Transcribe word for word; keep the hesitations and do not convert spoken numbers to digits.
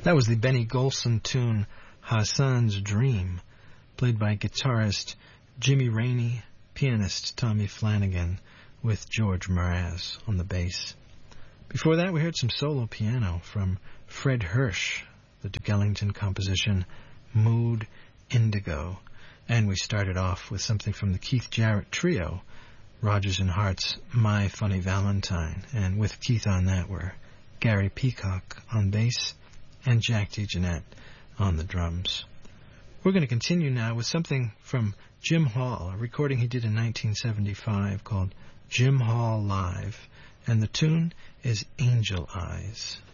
That was the Benny Golson tune, Hassan's Dream, played by guitarist Jimmy Rainey, pianist Tommy Flanagan, with George Mraz on the bass. Before that, we heard some solo piano from Fred Hirsch, the Duke Ellington composition Mood Indigo. And we started off with something from the Keith Jarrett Trio, Rodgers and Hart's My Funny Valentine. And with Keith on that were Gary Peacock on bass and Jack DeJohnette on the drums. We're going to continue now with something from Jim Hall, a recording he did in nineteen seventy-five called Jim Hall Live, and the tune is Angel Eyes.